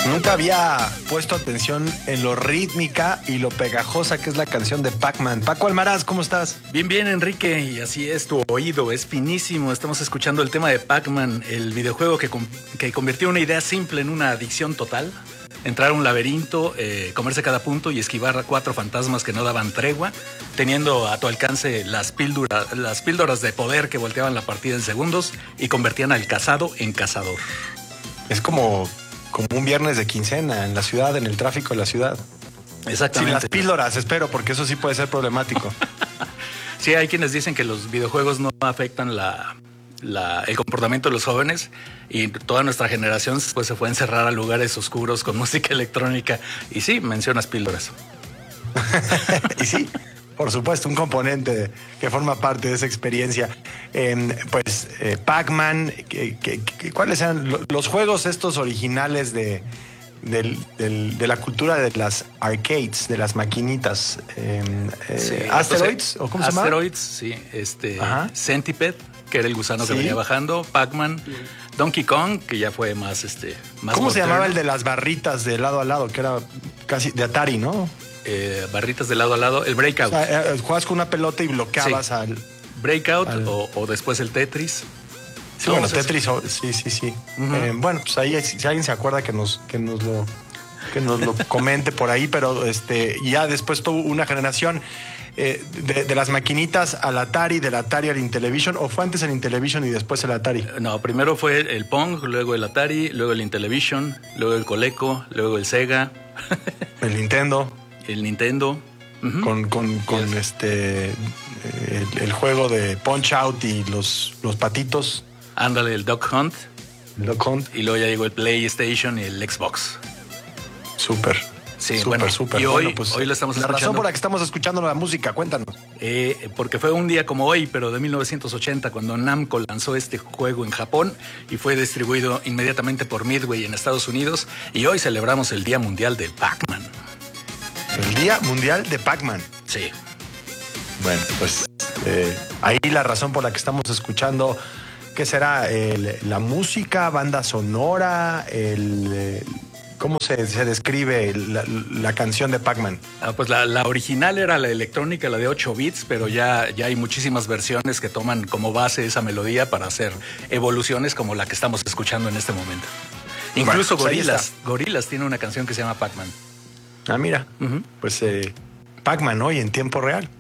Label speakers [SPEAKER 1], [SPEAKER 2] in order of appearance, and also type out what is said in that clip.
[SPEAKER 1] Nunca había puesto atención en lo rítmica y lo pegajosa que es la canción de Pac-Man. Paco Almaraz, ¿cómo estás?
[SPEAKER 2] Bien, bien, Enrique, y así es, tu oído es finísimo. Estamos escuchando el tema de Pac-Man, el videojuego que convirtió una idea simple en una adicción total. Entrar a un laberinto, comerse cada punto y esquivar a 4 fantasmas que no daban tregua, teniendo a tu alcance las píldoras de poder que volteaban la partida en segundos y convertían al cazado en cazador.
[SPEAKER 1] Es como un viernes de quincena en la ciudad, en el tráfico de la ciudad.
[SPEAKER 2] Exactamente.
[SPEAKER 1] Sin las píldoras, espero, porque eso sí puede ser problemático.
[SPEAKER 2] Sí, hay quienes dicen que los videojuegos no afectan el comportamiento de los jóvenes, y toda nuestra generación pues, se fue a encerrar a lugares oscuros con música electrónica. Y sí, mencionas píldoras.
[SPEAKER 1] Y sí, por supuesto, un componente que forma parte de esa experiencia. Pac-Man, ¿cuáles eran los juegos estos originales de la cultura de las arcades, de las maquinitas?
[SPEAKER 2] Sí,
[SPEAKER 1] ¿Asteroids? ¿O cómo se llama?
[SPEAKER 2] Asteroids, sí. Centipede, que era el gusano que venía bajando. Pac-Man. Donkey Kong, que ya fue más
[SPEAKER 1] ¿Cómo se
[SPEAKER 2] moderno.
[SPEAKER 1] llamaba el de las barritas de lado a lado? Que era casi de Atari, ¿no?
[SPEAKER 2] Barritas de lado a lado. El Breakout.
[SPEAKER 1] O sea, jugabas con una pelota y bloqueabas al...
[SPEAKER 2] Breakout o después el Tetris.
[SPEAKER 1] Sí, bueno, Tetris, sí.
[SPEAKER 2] Uh-huh.
[SPEAKER 1] Bueno, pues ahí, si alguien se acuerda que nos lo comente por ahí, pero ya después tuvo una generación de las maquinitas al Atari, del Atari al Intellivision, ¿o fue antes el Intellivision y después el Atari?
[SPEAKER 2] No, primero fue el Pong, luego el Atari, luego el Intellivision, luego el Coleco, luego el Sega.
[SPEAKER 1] El Nintendo.
[SPEAKER 2] El Nintendo. Uh-huh.
[SPEAKER 1] Con el juego de Punch Out y los patitos.
[SPEAKER 2] Ándale, el Duck Hunt. Y luego ya llegó el PlayStation y el Xbox.
[SPEAKER 1] Súper.
[SPEAKER 2] Sí,
[SPEAKER 1] súper.
[SPEAKER 2] Y hoy lo estamos escuchando.
[SPEAKER 1] La razón por la que estamos escuchando la música, cuéntanos.
[SPEAKER 2] Porque fue un día como hoy, pero de 1980, cuando Namco lanzó este juego en Japón y fue distribuido inmediatamente por Midway en Estados Unidos. Y hoy celebramos el Día Mundial de Pac-Man.
[SPEAKER 1] El Día Mundial de Pac-Man.
[SPEAKER 2] Sí.
[SPEAKER 1] Bueno, pues ahí la razón por la que estamos escuchando, ¿qué será? La música, banda sonora, ¿cómo se describe la canción de Pac-Man?
[SPEAKER 2] Pues la original era la electrónica, la de 8 bits, pero ya hay muchísimas versiones que toman como base esa melodía para hacer evoluciones como la que estamos escuchando en este momento. Incluso
[SPEAKER 1] bueno, pues
[SPEAKER 2] Gorillaz tiene una canción que se llama Pac-Man.
[SPEAKER 1] Ah, mira, uh-huh. Pues Pac-Man hoy en tiempo real.